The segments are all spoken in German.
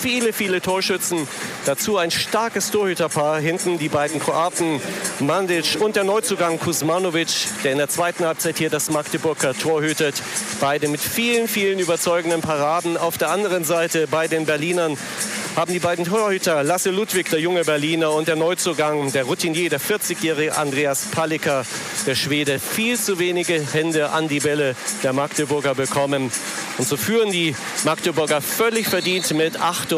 viele, viele Torschützen. Dazu ein starkes Torhüterpaar. Hinten die beiden Kroaten Mandic und der Neuzugang Kuzmanovic, der in der zweiten Halbzeit hier das Magdeburger Tor hütet. Beide mit vielen, vielen überzeugenden Paraden. Auf der anderen Seite bei den Berlinern haben die beiden Torhüter Lasse Ludwig, der junge Berliner, und der Neuzugang, der Routinier, der 40-jährige Andreas Palicka, der Schwede, viel zu wenige Hände an die Bälle der Magdeburger bekommen. Und so führen die Magdeburger völlig verdient mit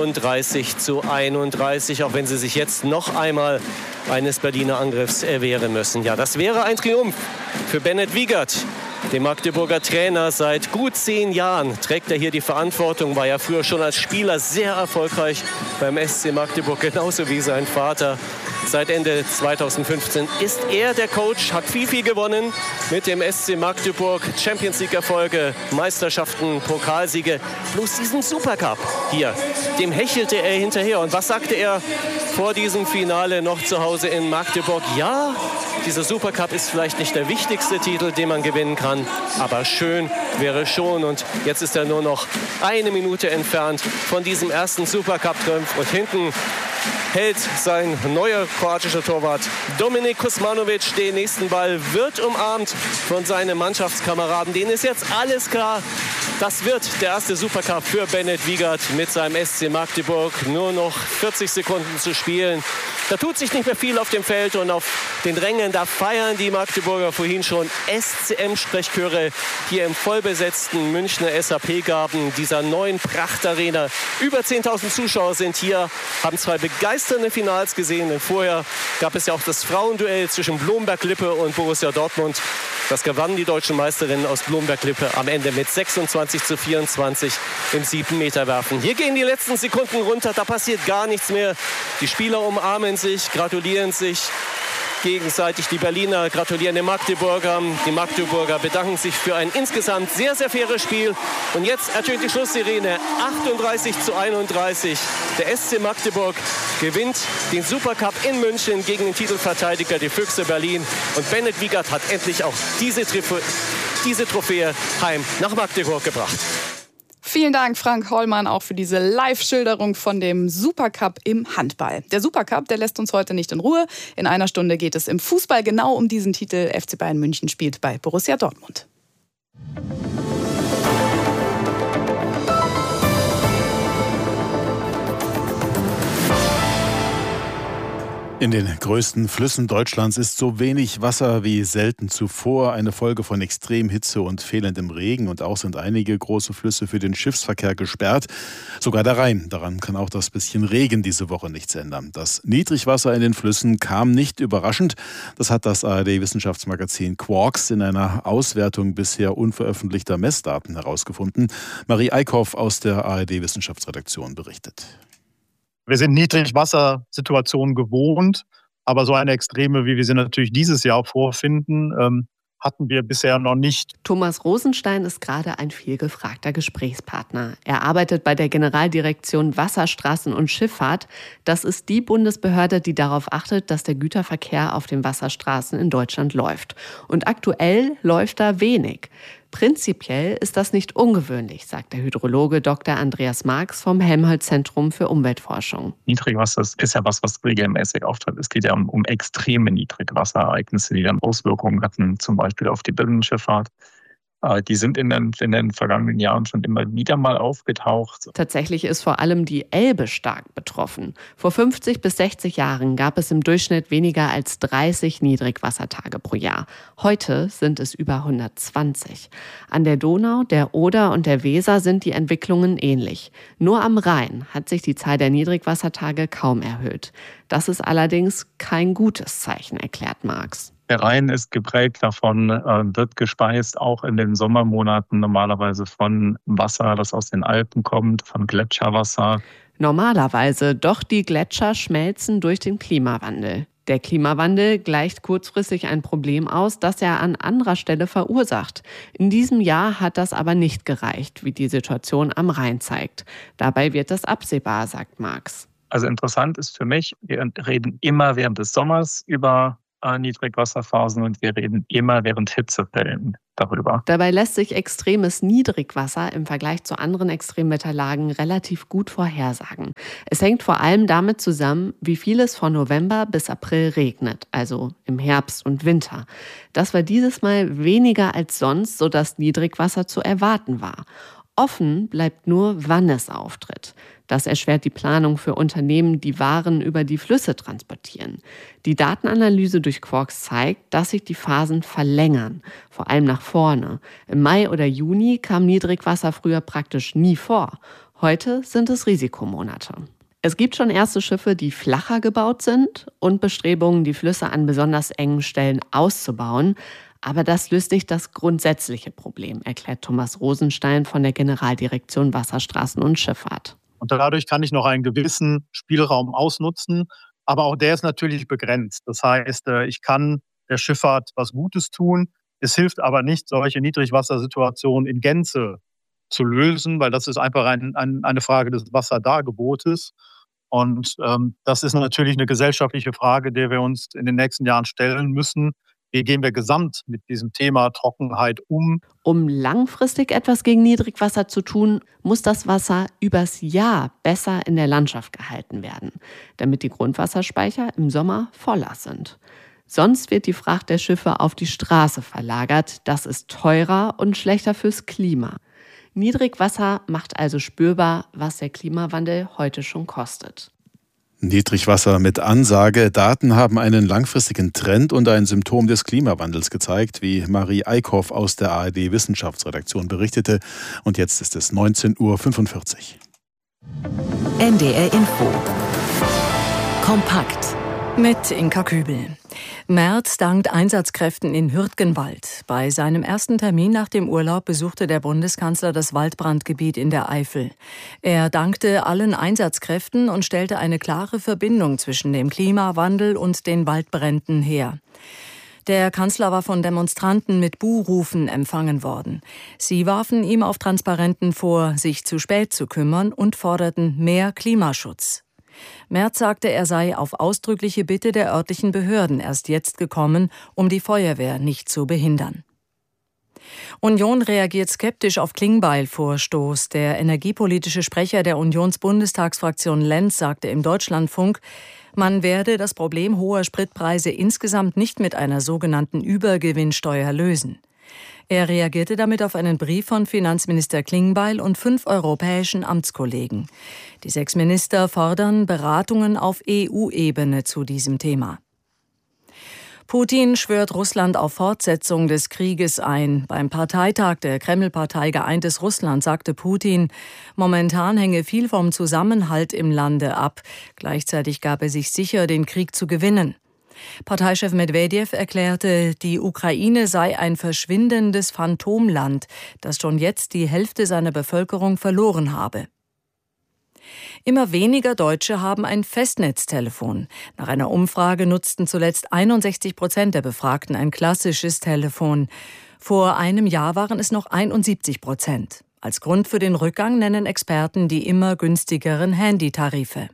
38:31, auch wenn sie sich jetzt noch einmal eines Berliner Angriffs erwehren müssen. Ja, das wäre ein Triumph für Bennett Wiegert, dem Magdeburger Trainer. Seit gut 10 Jahren trägt er hier die Verantwortung, war ja früher schon als Spieler sehr erfolgreich beim SC Magdeburg, genauso wie sein Vater. Seit Ende 2015 ist er der Coach, hat viel, viel gewonnen mit dem SC Magdeburg. Champions-League-Erfolge, Meisterschaften, Pokalsiege, plus diesen Supercup hier. Dem hechelte er hinterher. Und was sagte er vor diesem Finale noch zu Hause in Magdeburg? Ja, dieser Supercup ist vielleicht nicht der wichtigste Titel, den man gewinnen kann, aber schön wäre schon. Und jetzt ist er nur noch 1 Minute entfernt von diesem ersten Supercup-Triumph. Und hinten hält sein neuer kroatischer Torwart Dominik Kuzmanovic den nächsten Ball, wird umarmt von seinem Mannschaftskameraden. Denen ist jetzt alles klar. Das wird der erste Supercup für Bennett Wiegert mit seinem SC Magdeburg. Nur noch 40 Sekunden zu spielen. Da tut sich nicht mehr viel auf dem Feld und auf den Rängen. Da feiern die Magdeburger vorhin schon SCM-Sprechchöre hier im vollbesetzten Münchner SAP-Garten, dieser neuen Prachtarena. Über 10.000 Zuschauer sind hier, haben 2 begeisternde Finals gesehen. Denn vorher gab es ja auch das Frauenduell zwischen Blomberg-Lippe und Borussia Dortmund. Das gewannen die deutschen Meisterinnen aus Blomberg-Lippe am Ende mit 26:24 im 7-Meter-Werfen. Hier gehen die letzten Sekunden runter, da passiert gar nichts mehr. Die Spieler umarmen sich, gratulieren sich gegenseitig. Die Berliner gratulieren den Magdeburgern. Die Magdeburger bedanken sich für ein insgesamt sehr, sehr faires Spiel. Und jetzt ertönt die Schlusssirene. 38:31. Der SC Magdeburg gewinnt den Supercup in München gegen den Titelverteidiger, die Füchse Berlin. Und Bennett Wiegert hat endlich auch diese Trophäe heim nach Magdeburg gebracht. Vielen Dank, Frank Hollmann, auch für diese Live-Schilderung von dem Supercup im Handball. Der Supercup, der lässt uns heute nicht in Ruhe. In einer Stunde geht es im Fußball genau um diesen Titel. FC Bayern München spielt bei Borussia Dortmund. In den größten Flüssen Deutschlands ist so wenig Wasser wie selten zuvor. Eine Folge von Extremhitze und fehlendem Regen. Und auch sind einige große Flüsse für den Schiffsverkehr gesperrt. Sogar der Rhein. Daran kann auch das bisschen Regen diese Woche nichts ändern. Das Niedrigwasser in den Flüssen kam nicht überraschend. Das hat das ARD-Wissenschaftsmagazin Quarks in einer Auswertung bisher unveröffentlichter Messdaten herausgefunden. Marie Eickhoff aus der ARD-Wissenschaftsredaktion berichtet. Wir sind Niedrigwassersituationen gewohnt, aber so eine Extreme, wie wir sie natürlich dieses Jahr vorfinden, hatten wir bisher noch nicht. Thomas Rosenstein ist gerade ein vielgefragter Gesprächspartner. Er arbeitet bei der Generaldirektion Wasserstraßen und Schifffahrt. Das ist die Bundesbehörde, die darauf achtet, dass der Güterverkehr auf den Wasserstraßen in Deutschland läuft. Und aktuell läuft da wenig. Prinzipiell ist das nicht ungewöhnlich, sagt der Hydrologe Dr. Andreas Marx vom Helmholtz-Zentrum für Umweltforschung. Niedrigwasser ist ja was regelmäßig auftritt. Es geht ja um extreme Niedrigwasserereignisse, die dann Auswirkungen hatten, zum Beispiel auf die Binnenschifffahrt. Die sind in den vergangenen Jahren schon immer wieder mal aufgetaucht. Tatsächlich ist vor allem die Elbe stark betroffen. Vor 50 bis 60 Jahren gab es im Durchschnitt weniger als 30 Niedrigwassertage pro Jahr. Heute sind es über 120. An der Donau, der Oder und der Weser sind die Entwicklungen ähnlich. Nur am Rhein hat sich die Zahl der Niedrigwassertage kaum erhöht. Das ist allerdings kein gutes Zeichen, erklärt Marx. Der Rhein ist geprägt davon, wird gespeist auch in den Sommermonaten normalerweise von Wasser, das aus den Alpen kommt, von Gletscherwasser. Normalerweise, doch die Gletscher schmelzen durch den Klimawandel. Der Klimawandel gleicht kurzfristig ein Problem aus, das er an anderer Stelle verursacht. In diesem Jahr hat das aber nicht gereicht, wie die Situation am Rhein zeigt. Dabei wird es absehbar, sagt Marx. Also interessant ist für mich, wir reden immer während des Sommers über Niedrigwasserphasen und wir reden immer während Hitzewellen darüber. Dabei lässt sich extremes Niedrigwasser im Vergleich zu anderen Extremwetterlagen relativ gut vorhersagen. Es hängt vor allem damit zusammen, wie viel es von November bis April regnet, also im Herbst und Winter. Das war dieses Mal weniger als sonst, sodass Niedrigwasser zu erwarten war. Offen bleibt nur, wann es auftritt. Das erschwert die Planung für Unternehmen, die Waren über die Flüsse transportieren. Die Datenanalyse durch Quarks zeigt, dass sich die Phasen verlängern, vor allem nach vorne. Im Mai oder Juni kam Niedrigwasser früher praktisch nie vor. Heute sind es Risikomonate. Es gibt schon erste Schiffe, die flacher gebaut sind und Bestrebungen, die Flüsse an besonders engen Stellen auszubauen. Aber das löst nicht das grundsätzliche Problem, erklärt Thomas Rosenstein von der Generaldirektion Wasserstraßen und Schifffahrt. Und dadurch kann ich noch einen gewissen Spielraum ausnutzen. Aber auch der ist natürlich begrenzt. Das heißt, ich kann der Schifffahrt was Gutes tun. Es hilft aber nicht, solche Niedrigwassersituationen in Gänze zu lösen, weil das ist einfach eine Frage des Wasserdargebotes. Und das ist natürlich eine gesellschaftliche Frage, der wir uns in den nächsten Jahren stellen müssen. Wie gehen wir gesamt mit diesem Thema Trockenheit um? Um langfristig etwas gegen Niedrigwasser zu tun, muss das Wasser übers Jahr besser in der Landschaft gehalten werden, damit die Grundwasserspeicher im Sommer voller sind. Sonst wird die Fracht der Schiffe auf die Straße verlagert. Das ist teurer und schlechter fürs Klima. Niedrigwasser macht also spürbar, was der Klimawandel heute schon kostet. Niedrigwasser mit Ansage. Daten haben einen langfristigen Trend und ein Symptom des Klimawandels gezeigt, wie Marie Eickhoff aus der ARD Wissenschaftsredaktion berichtete. Und jetzt ist es 19:45 Uhr. NDR Info. Kompakt. Mit Inka Kübel. Merz dankt Einsatzkräften in Hürtgenwald. Bei seinem ersten Termin nach dem Urlaub besuchte der Bundeskanzler das Waldbrandgebiet in der Eifel. Er dankte allen Einsatzkräften und stellte eine klare Verbindung zwischen dem Klimawandel und den Waldbränden her. Der Kanzler war von Demonstranten mit Buhrufen empfangen worden. Sie warfen ihm auf Transparenten vor, sich zu spät zu kümmern und forderten mehr Klimaschutz. Merz sagte, er sei auf ausdrückliche Bitte der örtlichen Behörden erst jetzt gekommen, um die Feuerwehr nicht zu behindern. Union reagiert skeptisch auf Klingbeil-Vorstoß. Der energiepolitische Sprecher der Unionsbundestagsfraktion Lenz sagte im Deutschlandfunk, man werde das Problem hoher Spritpreise insgesamt nicht mit einer sogenannten Übergewinnsteuer lösen. Er reagierte damit auf einen Brief von Finanzminister Klingbeil und 5 europäischen Amtskollegen. Die 6 Minister fordern Beratungen auf EU-Ebene zu diesem Thema. Putin schwört Russland auf Fortsetzung des Krieges ein. Beim Parteitag der Kreml-Partei Geeintes Russland sagte Putin, momentan hänge viel vom Zusammenhalt im Lande ab. Gleichzeitig gab er sich sicher, den Krieg zu gewinnen. Parteichef Medwedew erklärte, die Ukraine sei ein verschwindendes Phantomland, das schon jetzt die Hälfte seiner Bevölkerung verloren habe. Immer weniger Deutsche haben ein Festnetztelefon. Nach einer Umfrage nutzten zuletzt 61% der Befragten ein klassisches Telefon. Vor einem Jahr waren es noch 71%. Als Grund für den Rückgang nennen Experten die immer günstigeren Handytarife.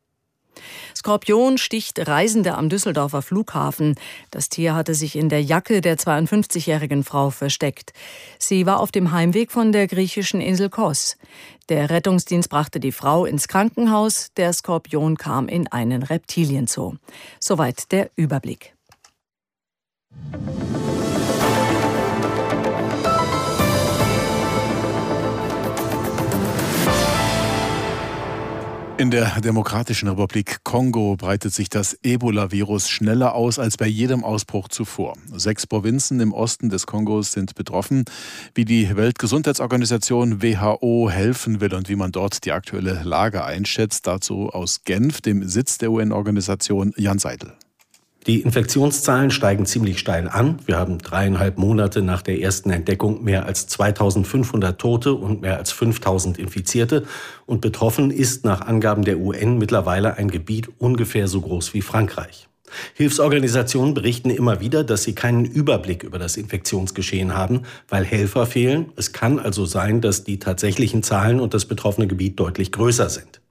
Skorpion sticht Reisende am Düsseldorfer Flughafen. Das Tier hatte sich in der Jacke der 52-jährigen Frau versteckt. Sie war auf dem Heimweg von der griechischen Insel Kos. Der Rettungsdienst brachte die Frau ins Krankenhaus. Der Skorpion kam in einen Reptilienzoo. Soweit der Überblick. In der Demokratischen Republik Kongo breitet sich das Ebola-Virus schneller aus als bei jedem Ausbruch zuvor. 6 Provinzen im Osten des Kongos sind betroffen. Wie die Weltgesundheitsorganisation WHO helfen will und wie man dort die aktuelle Lage einschätzt, dazu aus Genf, dem Sitz der UN-Organisation, Jan Seidel. Die Infektionszahlen steigen ziemlich steil an. Wir haben 3,5 Monate nach der ersten Entdeckung mehr als 2.500 Tote und mehr als 5.000 Infizierte. Und betroffen ist nach Angaben der UN mittlerweile ein Gebiet ungefähr so groß wie Frankreich. Hilfsorganisationen berichten immer wieder, dass sie keinen Überblick über das Infektionsgeschehen haben, weil Helfer fehlen. Es kann also sein, dass die tatsächlichen Zahlen und das betroffene Gebiet deutlich größer sind.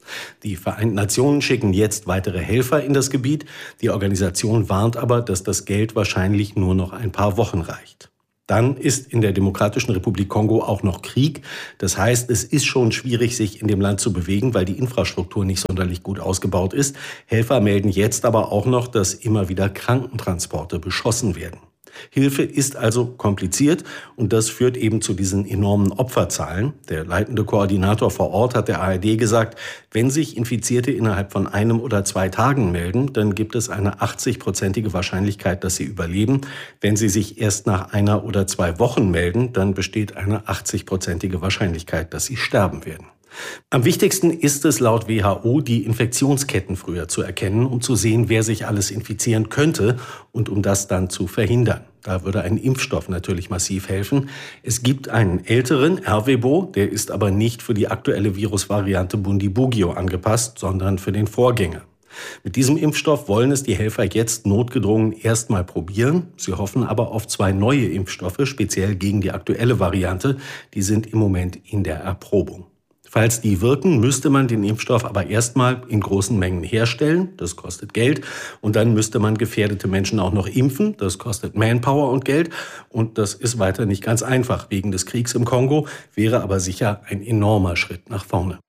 Die Vereinten Nationen schicken jetzt weitere Helfer in das Gebiet. Die Organisation warnt aber, dass das Geld wahrscheinlich nur noch ein paar Wochen reicht. Dann ist in der Demokratischen Republik Kongo auch noch Krieg. Das heißt, es ist schon schwierig, sich in dem Land zu bewegen, weil die Infrastruktur nicht sonderlich gut ausgebaut ist. Helfer melden jetzt aber auch noch, dass immer wieder Krankentransporte beschossen werden. Hilfe ist also kompliziert und das führt eben zu diesen enormen Opferzahlen. Der leitende Koordinator vor Ort hat der ARD gesagt, wenn sich Infizierte innerhalb von 1 oder 2 Tagen melden, dann gibt es eine 80-prozentige Wahrscheinlichkeit, dass sie überleben. Wenn sie sich erst nach 1 oder 2 Wochen melden, dann besteht eine 80-prozentige Wahrscheinlichkeit, dass sie sterben werden. Am wichtigsten ist es laut WHO, die Infektionsketten früher zu erkennen, um zu sehen, wer sich alles infizieren könnte und um das dann zu verhindern. Da würde ein Impfstoff natürlich massiv helfen. Es gibt einen älteren, Ervebo, der ist aber nicht für die aktuelle Virusvariante Bundibugyo angepasst, sondern für den Vorgänger. Mit diesem Impfstoff wollen es die Helfer jetzt notgedrungen erstmal probieren. Sie hoffen aber auf 2 neue Impfstoffe, speziell gegen die aktuelle Variante. Die sind im Moment in der Erprobung. Falls die wirken, müsste man den Impfstoff aber erstmal in großen Mengen herstellen. Das kostet Geld. Und dann müsste man gefährdete Menschen auch noch impfen. Das kostet Manpower und Geld. Und das ist weiter nicht ganz einfach. Wegen des Kriegs im Kongo wäre aber sicher ein enormer Schritt nach vorne.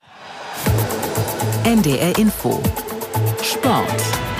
NDR Info. Sport.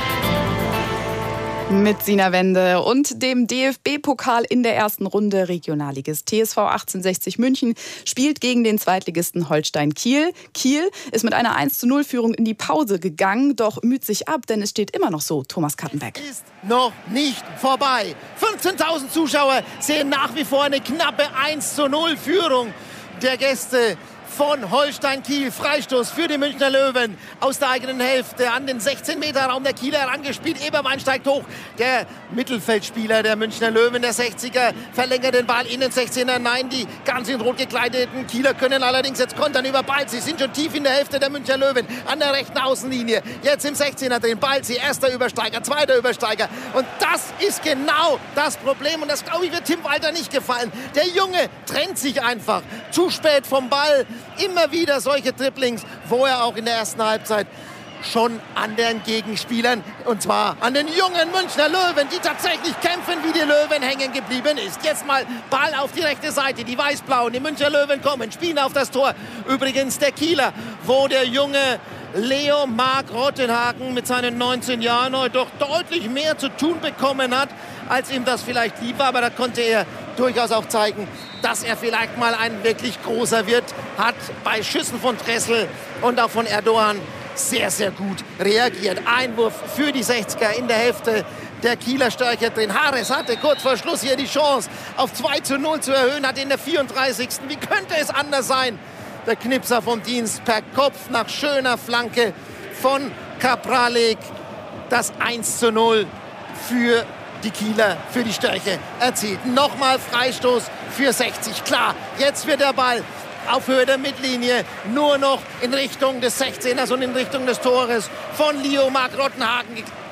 Mit Sina Wende und dem DFB-Pokal in der ersten Runde. Regionalligist TSV 1860 München spielt gegen den Zweitligisten Holstein Kiel. Kiel ist mit einer 1:0-Führung in die Pause gegangen, doch müht sich ab, denn es steht immer noch so. Thomas Kattenbeck. Ist noch nicht vorbei. 15.000 Zuschauer sehen nach wie vor eine knappe 1:0-Führung der Gäste von Holstein Kiel. Freistoß für die Münchner Löwen aus der eigenen Hälfte an den 16-Meter-Raum der Kieler herangespielt. Eberwein steigt hoch. Der Mittelfeldspieler der Münchner Löwen, der 60er, verlängert den Ball in den 16er. Nein, die ganz in Rot gekleideten Kieler können allerdings jetzt kontern über Balzi. Sie sind schon tief in der Hälfte der Münchner Löwen an der rechten Außenlinie. Jetzt im 16er drin. Balzi, erster Übersteiger, zweiter Übersteiger. Und das ist genau das Problem. Und das, glaube ich, wird Tim Walter nicht gefallen. Der Junge trennt sich einfach zu spät vom Ball. Immer wieder solche Dribblings, wo er auch in der ersten Halbzeit schon an den Gegenspielern, und zwar an den jungen Münchner Löwen, die tatsächlich kämpfen, wie die Löwen, hängen geblieben ist. Jetzt mal Ball auf die rechte Seite, die Weiß-Blauen, die Münchner Löwen kommen, spielen auf das Tor. Übrigens der Kieler, wo der junge Leo Marc Rottenhagen mit seinen 19 Jahren heute doch deutlich mehr zu tun bekommen hat, als ihm das vielleicht lieb war, aber da konnte er durchaus auch zeigen, dass er vielleicht mal ein wirklich großer wird, hat bei Schüssen von Dressel und auch von Erdogan sehr, sehr gut reagiert. Einwurf für die 60er in der Hälfte der Kieler Stärke drin. Harris hatte kurz vor Schluss hier die Chance, auf 2:0 zu erhöhen, hat in der 34. Wie könnte es anders sein? Der Knipser vom Dienst per Kopf nach schöner Flanke von Kapralik. Das 1:0 für die Kieler, für die Störche erzielt. Nochmal Freistoß für 60. Klar, jetzt wird der Ball auf Höhe der Mittellinie nur noch in Richtung des 16ers und in Richtung des Tores von Leo Marc Rottenhagen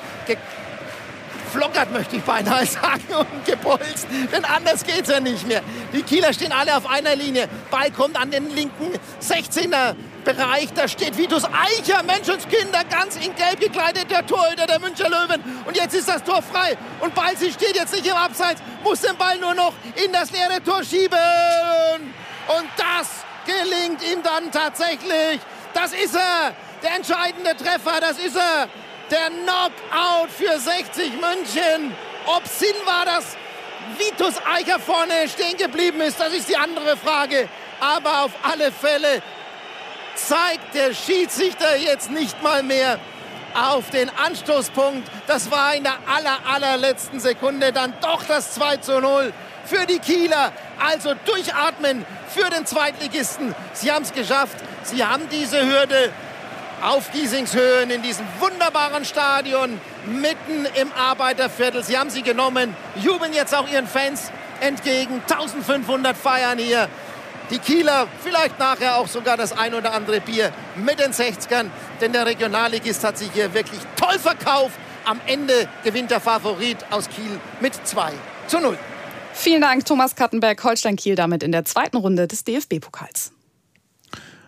geflockert, möchte ich beinahe sagen, und gepolst, denn anders geht's ja nicht mehr. Die Kieler stehen alle auf einer Linie. Ball kommt an den linken 16er Bereich, da steht Vitus Eicher, Menschenskinder, ganz in gelb gekleidet, der Torhüter der Münchner Löwen. Und jetzt ist das Tor frei. Und Balzi steht jetzt nicht im Abseits, muss den Ball nur noch in das leere Tor schieben. Und das gelingt ihm dann tatsächlich. Das ist er, der entscheidende Treffer, das ist er. Der Knockout für 60 München. Ob Sinn war, dass Vitus Eicher vorne stehen geblieben ist, das ist die andere Frage. Aber auf alle Fälle zeigt der Schiedsrichter jetzt nicht mal mehr auf den Anstoßpunkt. Das war in der allerletzten Sekunde dann doch das 2:0 für die Kieler. Also durchatmen für den Zweitligisten. Sie haben es geschafft. Sie haben diese Hürde auf Giesingshöhen in diesem wunderbaren Stadion mitten im Arbeiterviertel. Sie haben sie genommen, jubeln jetzt auch ihren Fans entgegen. 1500 feiern hier. Die Kieler, vielleicht nachher auch sogar das ein oder andere Bier mit den 60ern, denn der Regionalligist hat sich hier wirklich toll verkauft. Am Ende gewinnt der Favorit aus Kiel mit 2:0. Vielen Dank, Thomas Kattenberg. Holstein Kiel damit in der zweiten Runde des DFB-Pokals.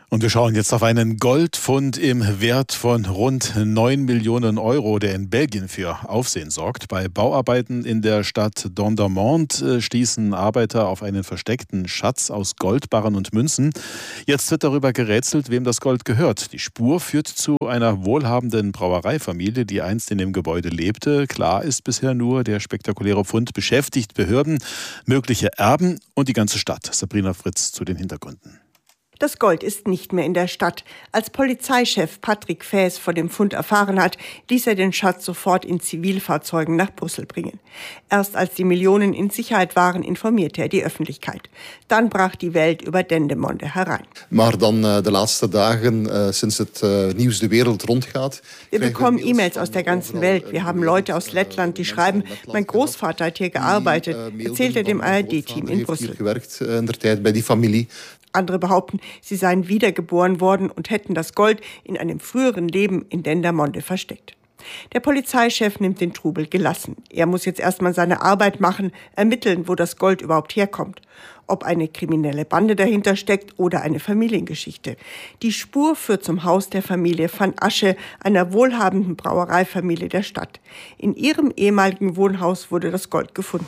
Und wir schauen jetzt auf einen Goldfund im Wert von rund 9 Millionen Euro, der in Belgien für Aufsehen sorgt. Bei Bauarbeiten in der Stadt Dendermonde stießen Arbeiter auf einen versteckten Schatz aus Goldbarren und Münzen. Jetzt wird darüber gerätselt, wem das Gold gehört. Die Spur führt zu einer wohlhabenden Brauereifamilie, die einst in dem Gebäude lebte. Klar ist bisher nur, der spektakuläre Fund beschäftigt Behörden, mögliche Erben und die ganze Stadt. Sabrina Fritz zu den Hintergründen. Das Gold ist nicht mehr in der Stadt. Als Polizeichef Patrick Faes von dem Fund erfahren hat, ließ er den Schatz sofort in Zivilfahrzeugen nach Brüssel bringen. Erst als die Millionen in Sicherheit waren, informierte er die Öffentlichkeit. Dann brach die Welt über Dendermonde herein. Maar dan de laatste dagen, sinds het nieuws de wereld rondgaat. Wir bekommen E-Mails aus der ganzen Welt. Wir haben Leute aus Lettland, die schreiben, mein Großvater hat hier gearbeitet, erzählte dem ARD-Team in Brüssel. Andere behaupten, sie seien wiedergeboren worden und hätten das Gold in einem früheren Leben in Dendermonde versteckt. Der Polizeichef nimmt den Trubel gelassen. Er muss jetzt erstmal seine Arbeit machen, ermitteln, wo das Gold überhaupt herkommt. Ob eine kriminelle Bande dahinter steckt oder eine Familiengeschichte. Die Spur führt zum Haus der Familie van Asche, einer wohlhabenden Brauereifamilie der Stadt. In ihrem ehemaligen Wohnhaus wurde das Gold gefunden.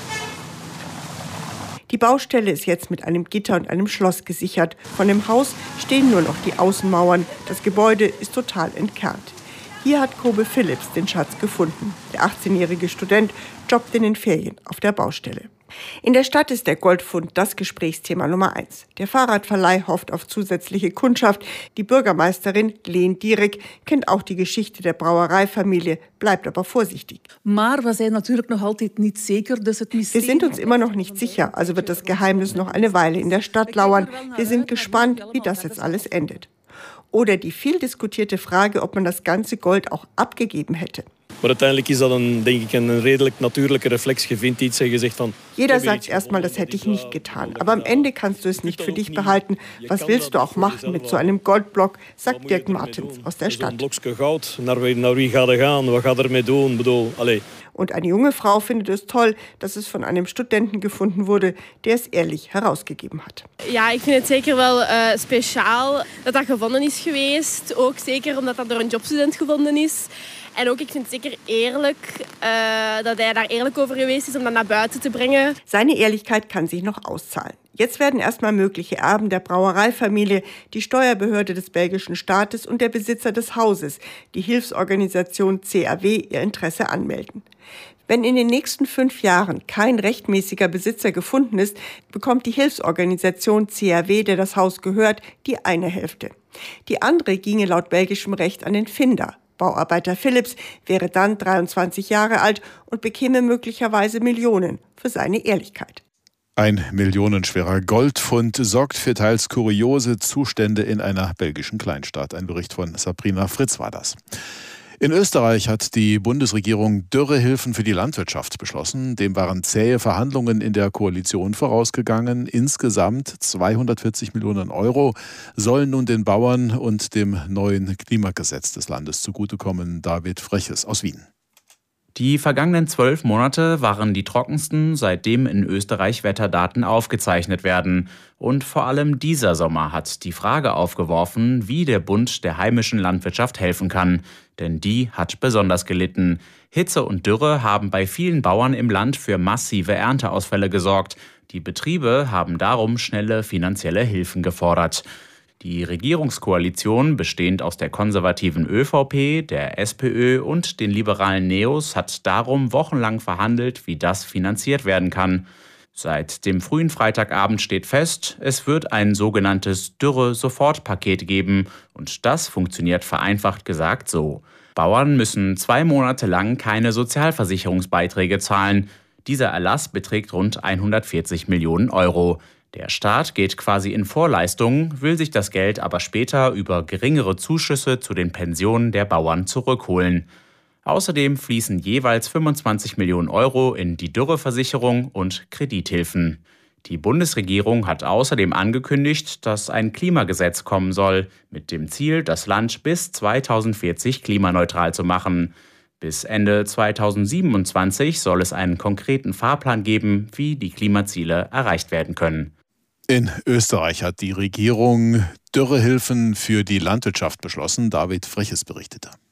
Die Baustelle ist jetzt mit einem Gitter und einem Schloss gesichert. Von dem Haus stehen nur noch die Außenmauern. Das Gebäude ist total entkernt. Hier hat Kobe Phillips den Schatz gefunden. Der 18-jährige Student jobbt in den Ferien auf der Baustelle. In der Stadt ist der Goldfund das Gesprächsthema Nummer 1. Der Fahrradverleih hofft auf zusätzliche Kundschaft. Die Bürgermeisterin Leen Dierik kennt auch die Geschichte der Brauereifamilie, bleibt aber vorsichtig. Wir sind uns immer noch nicht sicher, also wird das Geheimnis noch eine Weile in der Stadt lauern. Wir sind gespannt, wie das jetzt alles endet. Oder die viel diskutierte Frage, ob man das ganze Gold auch abgegeben hätte. Maar uiteindelijk is dat denk ik een redelijk natuurlijke reflex. Je vindt iets en je zegt van... Jeder sagt erstmal, das hätte ich nicht getan. Aber am Ende kannst du es nicht für dich behalten. Was willst du auch machen mit so einem Goldblock, sagt Dirk Martens aus der Stadt. Naar wie gaat gaan? Wat gaat ermee doen? Und eine junge Frau findet es toll, dass es von einem Studenten gefunden wurde, der es ehrlich herausgegeben hat. Ja, ik vind het zeker wel speciaal dat dat gevonden is geweest. Ook zeker omdat dat door een jobstudent gevonden is. En ook, ik vind het zeker eerlijk dat hij daar eerlijk over geweest is om dat naar buiten te brengen. Seine Ehrlichkeit kann sich noch auszahlen. Jetzt werden erstmal mögliche Erben der Brauereifamilie, die Steuerbehörde des belgischen Staates und der Besitzer des Hauses, die Hilfsorganisation CAW, ihr Interesse anmelden. Wenn in den nächsten 5 Jahren kein rechtmäßiger Besitzer gefunden ist, bekommt die Hilfsorganisation CAW, der das Haus gehört, die eine Hälfte. Die andere ginge laut belgischem Recht an den Finder. Bauarbeiter Phillips wäre dann 23 Jahre alt und bekäme möglicherweise Millionen für seine Ehrlichkeit. Ein millionenschwerer Goldfund sorgt für teils kuriose Zustände in einer belgischen Kleinstadt. Ein Bericht von Sabrina Fritz war das. In Österreich hat die Bundesregierung Dürrehilfen für die Landwirtschaft beschlossen. Dem waren zähe Verhandlungen in der Koalition vorausgegangen. Insgesamt 240 Millionen Euro sollen nun den Bauern und dem neuen Klimagesetz des Landes zugutekommen. David Freches aus Wien. Die vergangenen 12 Monate waren die trockensten, seitdem in Österreich Wetterdaten aufgezeichnet werden. Und vor allem dieser Sommer hat die Frage aufgeworfen, wie der Bund der heimischen Landwirtschaft helfen kann. Denn die hat besonders gelitten. Hitze und Dürre haben bei vielen Bauern im Land für massive Ernteausfälle gesorgt. Die Betriebe haben darum schnelle finanzielle Hilfen gefordert. Die Regierungskoalition, bestehend aus der konservativen ÖVP, der SPÖ und den liberalen Neos, hat darum wochenlang verhandelt, wie das finanziert werden kann. Seit dem frühen Freitagabend steht fest, es wird ein sogenanntes Dürre-Sofortpaket geben. Und das funktioniert vereinfacht gesagt so. Bauern müssen 2 Monate lang keine Sozialversicherungsbeiträge zahlen. Dieser Erlass beträgt rund 140 Millionen Euro. Der Staat geht quasi in Vorleistung, will sich das Geld aber später über geringere Zuschüsse zu den Pensionen der Bauern zurückholen. Außerdem fließen jeweils 25 Millionen Euro in die Dürreversicherung und Kredithilfen. Die Bundesregierung hat außerdem angekündigt, dass ein Klimagesetz kommen soll, mit dem Ziel, das Land bis 2040 klimaneutral zu machen. Bis Ende 2027 soll es einen konkreten Fahrplan geben, wie die Klimaziele erreicht werden können. In Österreich hat die Regierung Dürrehilfen für die Landwirtschaft beschlossen. David Freches berichtete.